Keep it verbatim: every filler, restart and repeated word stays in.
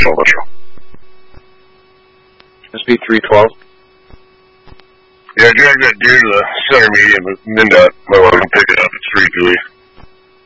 twelve Metro. S P three twelve. Yeah, drag that deer to the center median, but MnDOT might want to pick it up. It's pretty gooey.